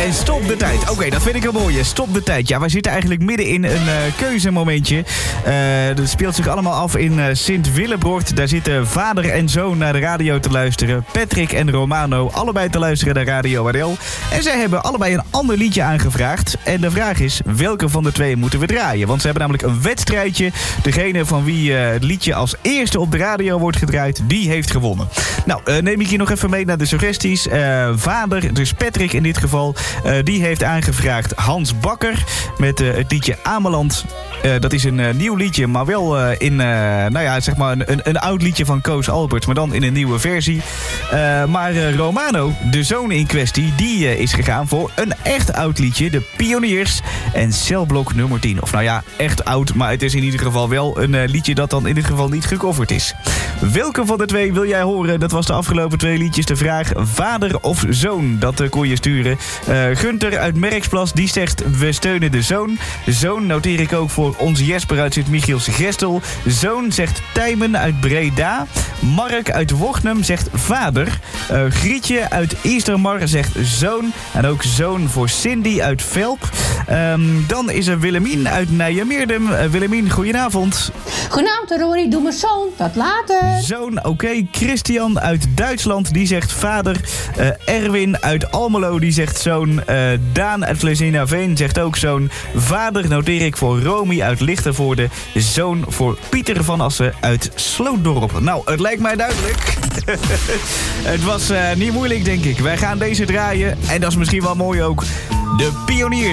Stop de tijd. Oké, dat vind ik een mooie. Stop de tijd. Ja, wij zitten eigenlijk midden in een keuzemomentje. Dat speelt zich allemaal af in Sint-Willebroord. Daar zitten vader en zoon naar de radio te luisteren. Patrick en Romano, allebei te luisteren naar Radio Waddel. En zij hebben allebei een ander liedje aangevraagd. En de vraag is, welke van de twee moeten we draaien? Want ze hebben namelijk een wedstrijdje. Degene van wie het liedje als eerste op de radio wordt gedraaid, die heeft gewonnen. Nou, neem ik hier nog even mee naar de suggesties. Vader, dus Patrick in dit geval, die heeft aangevraagd Hans Bakker met het liedje Ameland. Dat is een nieuw liedje, maar wel zeg maar een oud liedje van Koos Alberts, maar dan in een nieuwe versie. Maar Romano, de zoon in kwestie, die is gegaan voor een echt oud liedje, de Pioniers en Celblok nummer 10. Of nou ja, echt oud, maar het is in ieder geval wel een liedje dat dan in ieder geval niet gecoverd is. Welke van de twee wil jij horen? Dat was de afgelopen 2 liedjes de vraag. Vader of zoon? Dat kon je sturen. Gunther uit Merksplas, die zegt we steunen de zoon. Zoon noteer ik ook voor onze Jesper uit Sint-Michiels-Gestel. Zoon zegt Tijmen uit Breda. Mark uit Wochnum zegt vader. Grietje uit Eastermar zegt zoon. En ook zoon voor Cindy uit Velp. Dan is er Willemien uit Nijmeerdem. Willemien, goedenavond. Goedenavond Rory, doe maar zoon. Tot later. Zoon, oké. Christian uit Duitsland, die zegt vader. Erwin uit Almelo, die zegt zoon. Daan uit Vlezina-Veen zegt ook zoon. Vader noteer ik voor Romy uit Lichtenvoorde. Zoon voor Pieter van Assen uit Slootdorp. Nou, het lijkt mij duidelijk. Het was niet moeilijk, denk ik. Wij gaan deze draaien. En dat is misschien wel mooi ook. De Pioniers.